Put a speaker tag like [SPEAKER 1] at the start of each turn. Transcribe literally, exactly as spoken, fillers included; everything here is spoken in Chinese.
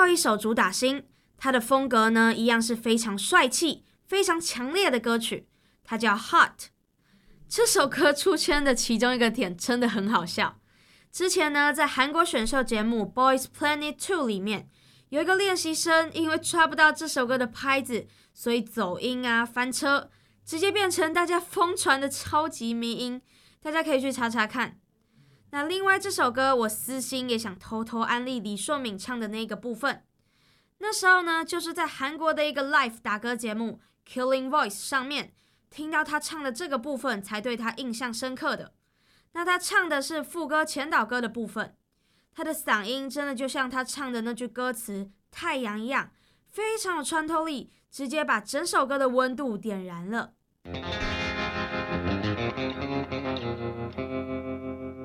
[SPEAKER 1] 后一首主打星，它的风格呢一样是非常帅气、非常强烈的歌曲，它叫 Hot。这首歌出圈的其中一个点真的很好笑。之前呢，在韩国选秀节目 Boys Planet two 里面，有一个练习生因为抓不到这首歌的拍子，所以走音啊、翻车，直接变成大家疯传的超级迷音，大家可以去查查看。那另外这首歌，我私心也想偷偷安利李硕敏唱的那个部分。那时候呢，就是在韩国的一个 live 打歌节目 Killing Voice 上面，听到他唱的这个部分，才对他印象深刻的。那他唱的是副歌前导歌的部分，他的嗓音真的就像他唱的那句歌词太阳一样，非常有穿透力，直接把整首歌的温度点燃了。